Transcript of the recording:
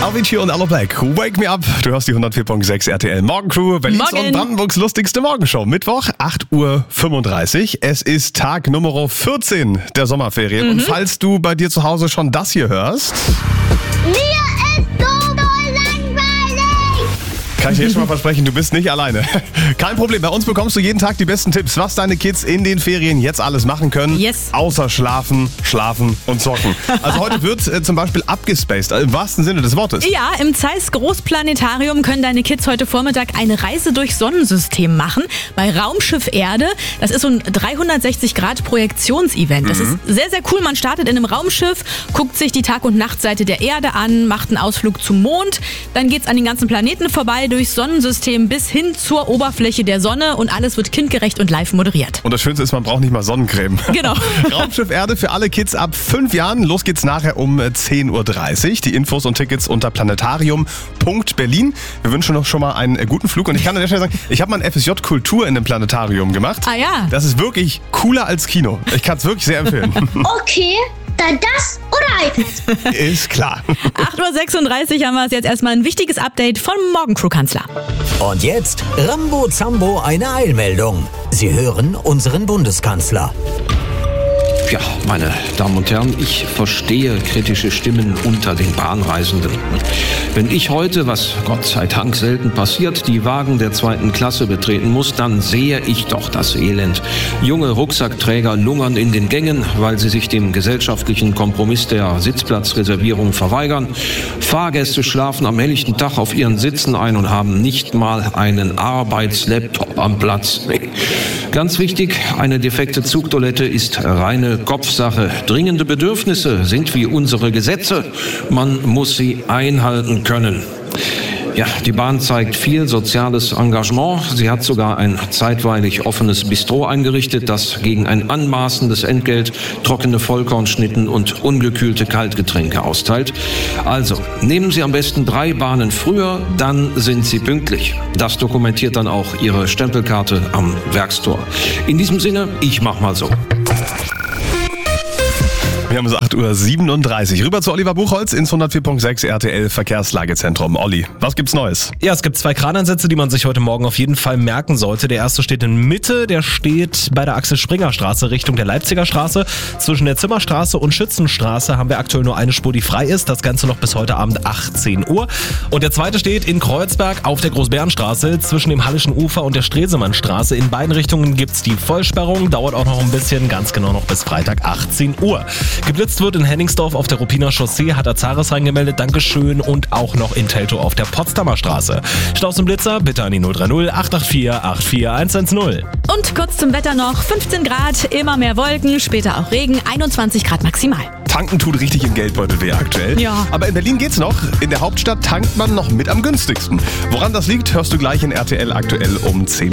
Avicii und Aloe Black, Wake Me Up. Du hörst die 104.6 RTL Morgencrew, Berlins und Brandenburgs lustigste Morgenshow. Mittwoch, 8:35 Uhr. Es ist Tag Nummer 14 der Sommerferien. Und falls du bei dir zu Hause schon das hier hörst... Mir ist so langweilig! Kann ich dir schon mal versprechen, du bist nicht alleine. Kein Problem, bei uns bekommst du jeden Tag die besten Tipps, was deine Kids in den Ferien jetzt alles machen können. Yes. Außer schlafen, schlafen und zocken. Also heute wird zum Beispiel abgespaced, im wahrsten Sinne des Wortes. Ja, im Zeiss Großplanetarium können deine Kids heute Vormittag eine Reise durchs Sonnensystem machen. Bei Raumschiff Erde. Das ist so ein 360-Grad-Projektionsevent. Das ist sehr, sehr cool. Man startet in einem Raumschiff, guckt sich die Tag- und Nachtseite der Erde an, macht einen Ausflug zum Mond. Dann geht's an den ganzen Planeten vorbei, durchs Sonnensystem bis hin zur Oberfläche der Sonne und alles wird kindgerecht und live moderiert. Und das Schönste ist, man braucht nicht mal Sonnencreme. Genau. Raumschiff Erde für alle Kids ab 5 Jahren. Los geht's nachher um 10:30 Uhr. Die Infos und Tickets unter planetarium.berlin. Wir wünschen noch schon mal einen guten Flug. Und ich kann an der Stelle sagen, ich habe mal ein FSJ Kultur in dem Planetarium gemacht. Ah ja. Das ist wirklich cooler als Kino. Ich kann es wirklich sehr empfehlen. Okay, dann das oder iPad? Ist klar. 8:36 Uhr haben wir es jetzt erstmal ein wichtiges Update vom Morgencrew-Kanzler. Und jetzt Rambo Zambo eine Eilmeldung. Sie hören unseren Bundeskanzler. Ja, meine Damen und Herren, ich verstehe kritische Stimmen unter den Bahnreisenden. Wenn ich heute, was Gott sei Dank selten passiert, die Wagen der 2. Klasse betreten muss, dann sehe ich doch das Elend. Junge Rucksackträger lungern in den Gängen, weil sie sich dem gesellschaftlichen Kompromiss der Sitzplatzreservierung verweigern. Fahrgäste schlafen am helllichten Tag auf ihren Sitzen ein und haben nicht mal einen Arbeitslaptop am Platz. Ganz wichtig, eine defekte Zugtoilette ist reine Kopfsache. Dringende Bedürfnisse sind wie unsere Gesetze. Man muss sie einhalten können. Ja, die Bahn zeigt viel soziales Engagement. Sie hat sogar ein zeitweilig offenes Bistro eingerichtet, das gegen ein anmaßendes Entgelt trockene Vollkornschnitten und ungekühlte Kaltgetränke austeilt. Also, nehmen Sie am besten 3 Bahnen früher, dann sind Sie pünktlich. Das dokumentiert dann auch Ihre Stempelkarte am Werkstor. In diesem Sinne, ich mach mal so. Wir haben es 8:37 Uhr. Rüber zu Oliver Buchholz ins 104.6 RTL Verkehrslagezentrum. Olli, was gibt's Neues? Ja, es gibt 2 Kranansätze, die man sich heute Morgen auf jeden Fall merken sollte. Der erste steht in Mitte, der steht bei der Achse Springerstraße Richtung der Leipziger Straße. Zwischen der Zimmerstraße und Schützenstraße haben wir aktuell nur eine Spur, die frei ist. Das Ganze noch bis heute Abend 18 Uhr. Und der zweite steht in Kreuzberg auf der Großbärenstraße zwischen dem Hallischen Ufer und der Stresemannstraße. In beiden Richtungen gibt's die Vollsperrung. Dauert auch noch ein bisschen, ganz genau noch bis Freitag 18 Uhr. Geblitzt wird in Henningsdorf auf der Ruppiner Chaussee, hat Azaris reingemeldet, Dankeschön, und auch noch in Teltow auf der Potsdamer Straße. Staus und Blitzer bitte an die 030 884 84110. Und kurz zum Wetter noch, 15 Grad, immer mehr Wolken, später auch Regen, 21 Grad maximal. Tanken tut richtig im Geldbeutel weh aktuell. Ja. Aber in Berlin geht's noch. In der Hauptstadt tankt man noch mit am günstigsten. Woran das liegt, hörst du gleich in RTL aktuell um 10:30 Uhr.